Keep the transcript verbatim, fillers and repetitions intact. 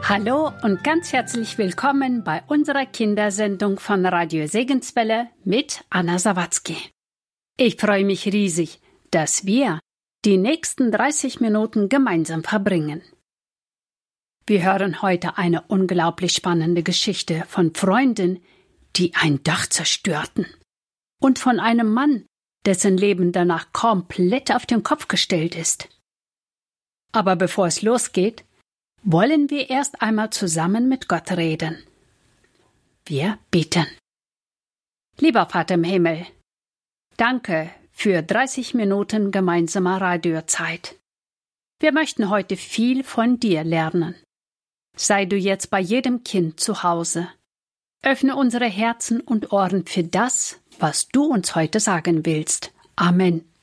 Hallo und ganz herzlich willkommen bei unserer Kindersendung von Radio Segenswelle mit Anna Sawatzki. Ich freue mich riesig, dass wir die nächsten dreißig Minuten gemeinsam verbringen. Wir hören heute eine unglaublich spannende Geschichte von Freunden, die ein Dach zerstörten, und von einem Mann, dessen Leben danach komplett auf den Kopf gestellt ist. Aber bevor es losgeht, wollen wir erst einmal zusammen mit Gott reden. Wir beten. Lieber Vater im Himmel, danke für dreißig Minuten gemeinsamer Radiozeit. Wir möchten heute viel von dir lernen. Sei du jetzt bei jedem Kind zu Hause. Öffne unsere Herzen und Ohren für das, was du uns heute sagen willst. Amen.